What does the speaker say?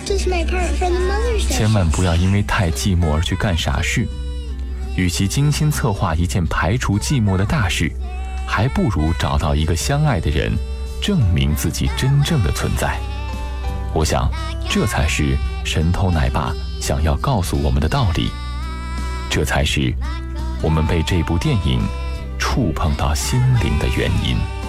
千万不要因为太寂寞而去干傻事。与其精心策划一件排除寂寞的大事，还不如找到一个相爱的人，证明自己真正的存在。我想，这才是神偷奶爸想要告诉我们的道理，这才是我们被这部电影触碰到心灵的原因。